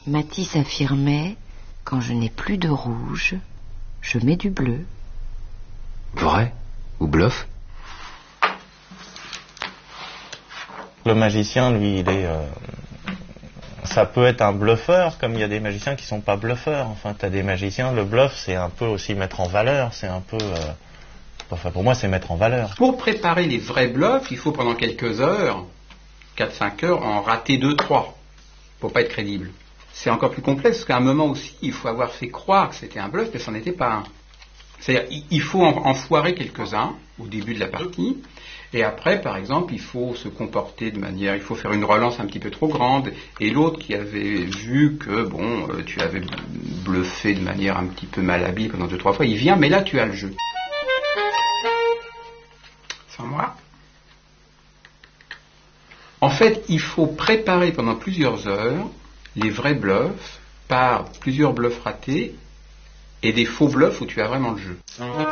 Matisse affirmait, quand je n'ai plus de rouge, je mets du bleu. Vrai ou bluff? Le magicien, lui, ça peut être un bluffeur, comme il y a des magiciens qui sont pas bluffeurs. Enfin, t'as des magiciens, le bluff, c'est un peu aussi mettre en valeur, c'est un peu... Enfin, pour moi, c'est mettre en valeur. Pour préparer les vrais bluffs, il faut pendant quelques heures, 4-5 heures, en rater 2-3, pour pas être crédible. C'est encore plus complexe, parce qu'à un moment aussi, il faut avoir fait croire que c'était un bluff, mais ça n'en était pas un. C'est-à-dire, il faut en foirer quelques-uns, au début de la partie, et après, par exemple, il faut se comporter de manière, il faut faire une relance un petit peu trop grande, et l'autre qui avait vu que, tu avais bluffé de manière un petit peu malhabile pendant 2-3 fois, il vient, mais là, tu as le jeu. Sans moi. En fait, il faut préparer pendant plusieurs heures les vrais bluffs par plusieurs bluffs ratés et des faux bluffs où tu as vraiment le jeu.